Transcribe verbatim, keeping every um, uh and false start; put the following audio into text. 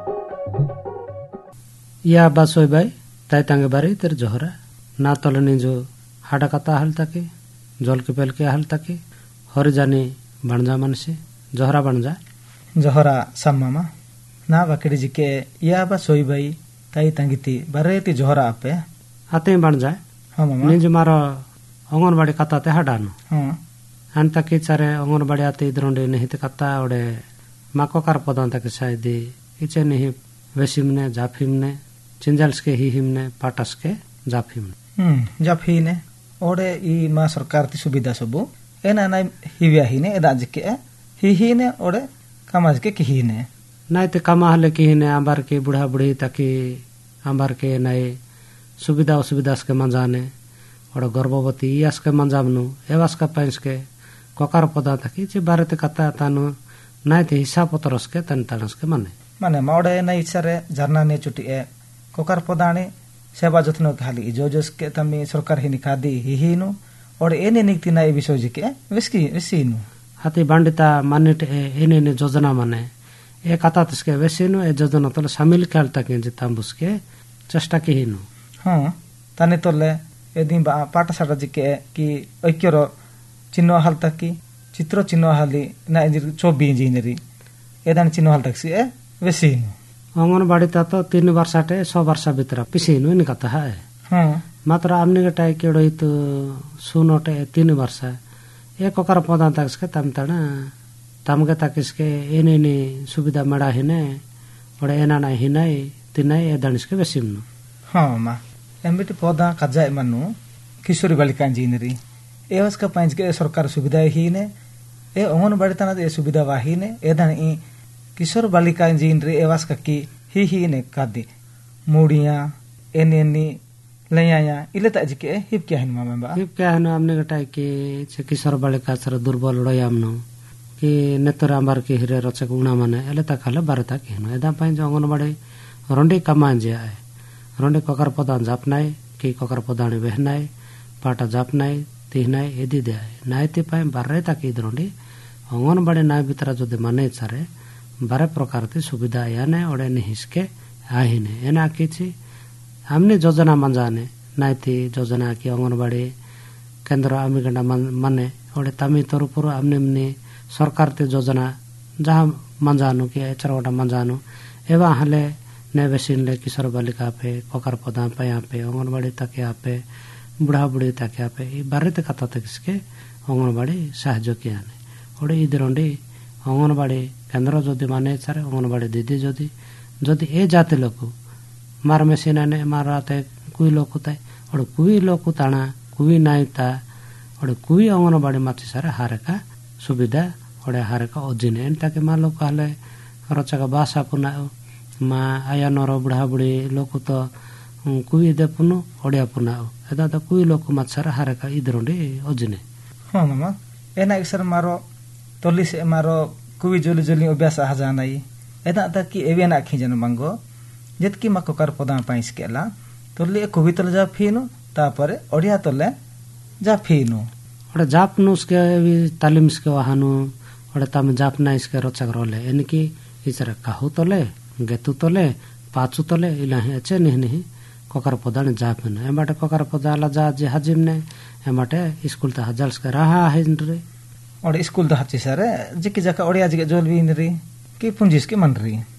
या बासोय बाई ताई तांगे बारे तेर जोहरा ना तलनी जो हाडा कता हल ताके जल के पेल के हल ताके हर जाने बनजा मन से जोहरा बनजा जोहरा सम्मामा ना बाकड़ी जी के या बासोय बाई ताई तांगिती बारे ती जोहरा आपे आते बनजा हां मामा निज मारो अंगनबाड़ी कता ते हाडानो हां अन ताके चारे अंगनबाड़ी आते इधरोंडे नहीं ते कता ओडे माको कार पदान ताके सायदे इचे नहीं वेसिमने जाफिमने चिंजाल्स के ही हिमने पाटस के जाफिम हम्म जाफिने ओडे ई मा सरकार ती सुविधा सबु एना नाय हिव्या हिने एदा जके ही हिने ओडे कामाज के किहिने नाय ते कामा हले किहिने आंबार के बुढ़ा बुढ़ी ताकि आंबार के नाय सुविधा असुविधा के मंजाने ओडे गर्भवती यास के मंजामनु एवास का पैंस के कोकार पदा ताकि जे बारेते कता तानु नाय ते हिसाब पतरस के तन तनस के माने माने माओडे नाय इचारे झरना ने चुटी ए कोकार पदाने सेवा जत्न खाली जोजस के तमी सरकार हिनी खादी हिहिनु और एने निक्ति नाय विषय जी के विस्की विसिनु हाथी बांडिता मानिट एने ने योजना माने ए कता तसके वेसिनु ए योजना तले शामिल काल तके जिताम बुसके चेष्टा के हिनु हां ताने तले एदिन बा पाठशाला जी के कि ऐक्यर चिन्ह हाल तकी चित्र चिन्ह हाली ना इंजिर चौबीस इंजिनरी एदान चिन्ह हाल तक से वेसिनु अंगनबाड़ी ता तो तीन वर्षाटे सौ वर्ष भीतर पिसिनु नि कथा है हां मात्र आमने के टाइ केडो तो सुनोटे तीन वर्ष एक कोकर पदा तक के तम तना तम के तक इसके एने ने सुविधा मडा हिने और एना ना हिने तिनै एदानिस के वेसिनु हां मा एमबिटी पदा कजा मनु किशोरी बालिका इंजिनरी एवस का पांच के सरकार सुविधा हिने ए अंगनबाड़ी तना ए सुविधा वाहिने एदान ई किशोर बालिका इंजिनरी एवास का की ही ही ने कादी मुड़िया एने ने लयाया इले त के हिप क्या है मामा बा हिप क्या है न हमने गटाई के से किशोर बालिका सर दुर्बल रयामनो कि नेतर आंबार के हिरे रचक उना माने एले त खाले बारता के न एदा पाइ अंगनबाड़ी रंडी कमांजे आए रंडी कोकर पदान जापनाय कि कोकर पदाने बहनाय पाटा जापनाय तिहनाय एदी दे नायते पाइ बारे ताकि रंडी अंगनबाड़ी नाय भीतर जदि माने चारे बारे प्रकार ते सुविधा याने ओडे निहिसके आहिने एना किछि हमने योजना मंजाने नाइति योजना की अंगनबाड़ी केंद्र आमी गंडा माने ओडे तमी तरुपुर हमने मने सरकार ते योजना जहां मंजानु के चरवटा मंजानु एवा हले ने बेसिन ले किशोर बालिका पे कोकर पदा पे यहाँ पे अंगनबाड़ी तक यहाँ पे बुढ़ा बुढ़ी तक यहाँ पे बारे ते कथा तक इसके अंगनबाड़ी साहाय्य कियाने ओडे इधरोंडी अंगनबाड़ी केंद्र जदि माने चारे अंगनबाड़ी दीदी जदि जदि ए जाते लोक मार मेसिन ने माराते कुई लोक ताय और कुई लोक ताना कुई नाइता और कुई अंगनबाड़ी माति सारे हारेका सुविधा और हारेका ओजिने एन ताके मा लोक हले रचका बासा पुना मा आया नर बुढ़ा बुढ़ी लोक तो कुई दे पुनु ओडिया पुना एदा तो कुई लोक मात सारे हारेका इधरोंडी ओजिने हां मामा एना एक्सर मारो तोली से मारो कुवी जोली जोली अभ्यास आ जानाई एदा त कि एवेना खिजन मंगो जेतकी मा कोकर पदा पाइस केला तोली कुवी तल जा फिनु तापरे ओडिया तले जा फिनु ओडे जापनुस के तालिमस के वाहनु ओडे तम जापनाइस के रचक रोले एनकी इचरा काहु तले गेतु तले पाचु तले इलाही अचे नहीं नहीं कोकर पदा ने जापन एबाटे कोकर पदा ला जा जे हजिमने एबाटे स्कूल त हजाल्स के रहा है और स्कूल द हच्ची सारे जिकी जका ओडिया जिके जोलवी इंदरी की पुंजिस के मनरी